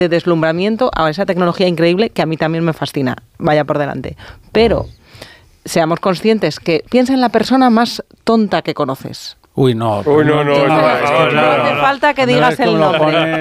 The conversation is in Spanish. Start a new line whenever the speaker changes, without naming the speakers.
de deslumbramiento a esa tecnología increíble que a mí también me fascina, vaya por delante. Pero seamos conscientes que piensa en la persona más tonta que conoces.
Uy, no.
Uy, no.
No hace falta que digas el nombre.